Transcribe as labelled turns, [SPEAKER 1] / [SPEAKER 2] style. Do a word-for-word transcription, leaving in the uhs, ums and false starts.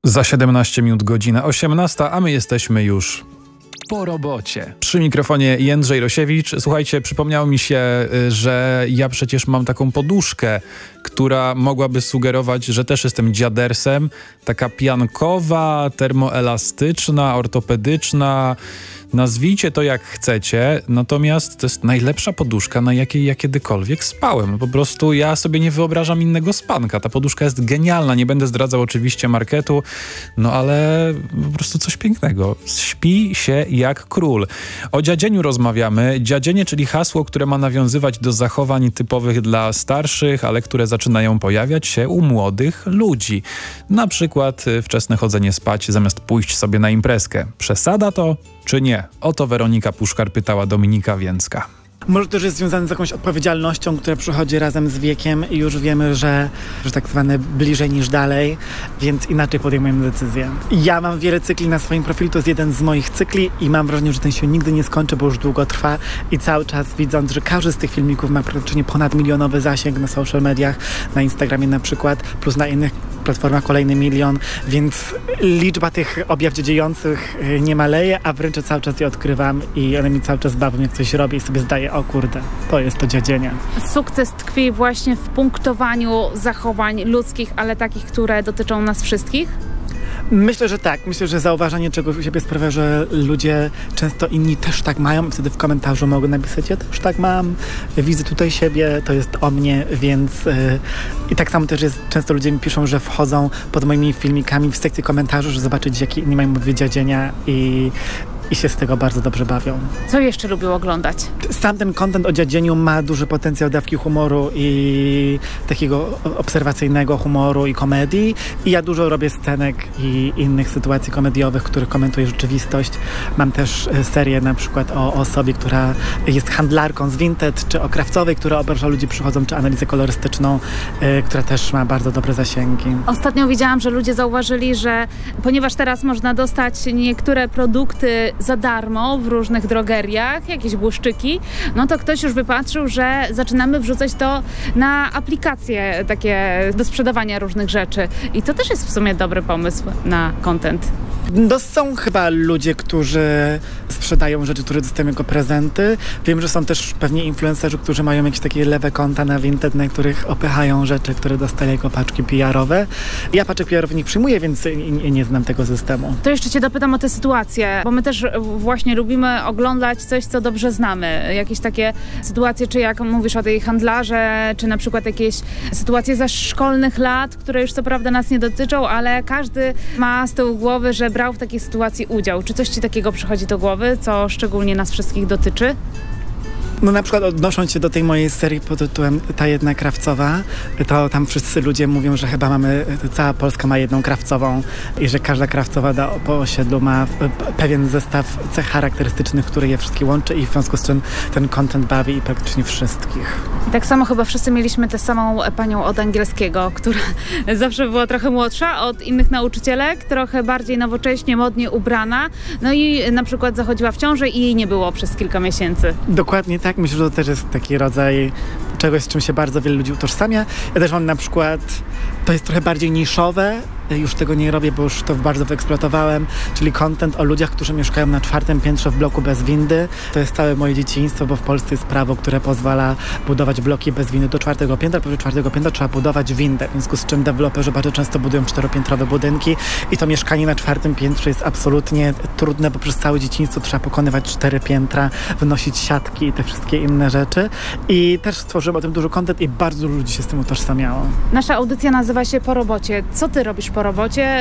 [SPEAKER 1] Za siedemnaście minut godzina osiemnasta, a my jesteśmy już po robocie. Przy mikrofonie Jędrzej Rosiewicz. Słuchajcie, przypomniało mi się, że ja przecież mam taką poduszkę, która mogłaby sugerować, że też jestem dziadersem. Taka piankowa, termoelastyczna, ortopedyczna. Nazwijcie to jak chcecie, natomiast to jest najlepsza poduszka, na jakiej ja kiedykolwiek spałem. Po prostu ja sobie nie wyobrażam innego spanka. Ta poduszka jest genialna, nie będę zdradzał oczywiście marketu, no ale po prostu coś pięknego. Śpi się jak król. O dziadzieniu rozmawiamy. Dziadzienie, czyli hasło, które ma nawiązywać do zachowań typowych dla starszych, ale które zaczynają pojawiać się u młodych ludzi. Na przykład wczesne chodzenie spać zamiast pójść sobie na imprezkę. Przesada to czy nie? Oto Weronika Puszkar pytała Dominika Więcka.
[SPEAKER 2] Może też jest związane z jakąś odpowiedzialnością, która przychodzi razem z wiekiem i już wiemy, że, że tak zwane bliżej niż dalej, więc inaczej podejmujemy decyzje. Ja mam wiele cykli na swoim profilu, to jest jeden z moich cykli i mam wrażenie, że ten się nigdy nie skończy, bo już długo trwa i cały czas widząc, że każdy z tych filmików ma praktycznie ponad milionowy zasięg na social mediach, na Instagramie na przykład, plus na innych platformach kolejny milion, więc liczba tych objaw dziedziejących nie maleje, a wręcz cały czas je odkrywam i one mi cały czas bawią, jak coś robię i sobie zdaję, o kurde, to jest to dziadzienie.
[SPEAKER 3] Sukces tkwi właśnie w punktowaniu zachowań ludzkich, ale takich, które dotyczą nas wszystkich?
[SPEAKER 2] Myślę, że tak. Myślę, że zauważanie czegoś u siebie sprawia, że ludzie często inni też tak mają i wtedy w komentarzu mogą napisać, ja też tak mam, widzę tutaj siebie, to jest o mnie, więc yy, i tak samo też jest, często ludzie mi piszą, że wchodzą pod moimi filmikami w sekcję komentarzy, żeby zobaczyć, jakie inni mają wydziadzienia i i się z tego bardzo dobrze bawią.
[SPEAKER 3] Co jeszcze lubią oglądać?
[SPEAKER 2] Sam ten content o dziadzieniu ma duży potencjał dawki humoru i takiego obserwacyjnego humoru i komedii. I ja dużo robię scenek i innych sytuacji komediowych, w których komentuję rzeczywistość. Mam też serię na przykład o osobie, która jest handlarką z Vinted, czy o krawcowej, która obraża ludzi przychodzą, czy analizę kolorystyczną, yy, która też ma bardzo dobre zasięgi.
[SPEAKER 3] Ostatnio widziałam, że ludzie zauważyli, że ponieważ teraz można dostać niektóre produkty za darmo w różnych drogeriach, jakieś błyszczyki, no to ktoś już wypatrzył, że zaczynamy wrzucać to na aplikacje takie do sprzedawania różnych rzeczy. I to też jest w sumie dobry pomysł na content.
[SPEAKER 2] No są chyba ludzie, którzy sprzedają rzeczy, które dostają jako prezenty. Wiem, że są też pewnie influencerzy, którzy mają jakieś takie lewe konta na Vinted, na których opychają rzeczy, które dostali jako paczki P R-owe. Ja paczek P R-owych nie przyjmuję, więc nie, nie znam tego systemu.
[SPEAKER 3] To jeszcze cię dopytam o tę sytuację, bo my też właśnie lubimy oglądać coś, co dobrze znamy. Jakieś takie sytuacje, czy jak mówisz o tej handlarze, czy na przykład jakieś sytuacje ze szkolnych lat, które już co prawda nas nie dotyczą, ale każdy ma z tyłu głowy, że brał w takiej sytuacji udział. Czy coś ci takiego przychodzi do głowy, co szczególnie nas wszystkich dotyczy?
[SPEAKER 2] No na przykład odnosząc się do tej mojej serii pod tytułem Ta jedna krawcowa, to tam wszyscy ludzie mówią, że chyba mamy, cała Polska ma jedną krawcową i że każda krawcowa do, po osiedlu ma pewien zestaw cech charakterystycznych, który je wszystkie łączy i w związku z czym ten content bawi i praktycznie wszystkich.
[SPEAKER 3] I tak samo chyba wszyscy mieliśmy tę samą panią od angielskiego, która zawsze była trochę młodsza od innych nauczycielek, trochę bardziej nowocześnie, modnie ubrana, no i na przykład zachodziła w ciążę i jej nie było przez kilka miesięcy.
[SPEAKER 2] Dokładnie tak. Myślę, że to też jest taki rodzaj czegoś, z czym się bardzo wiele ludzi utożsamia. Ja też mam na przykład, to jest trochę bardziej niszowe, już tego nie robię, bo już to bardzo wyeksploatowałem, czyli content o ludziach, którzy mieszkają na czwartym piętrze w bloku bez windy. To jest całe moje dzieciństwo, bo w Polsce jest prawo, które pozwala budować bloki bez windy do czwartego piętra, bo do czwartego piętra trzeba budować windę, w związku z czym deweloperzy bardzo często budują czteropiętrowe budynki i to mieszkanie na czwartym piętrze jest absolutnie trudne, bo przez całe dzieciństwo trzeba pokonywać cztery piętra, wynosić siatki i te wszystkie inne rzeczy. I też stworzyłem o tym dużo content i bardzo dużo ludzi się z tym utożsamiało.
[SPEAKER 3] Nasza audycja nazywa się Po robocie. Co ty robisz po robocie?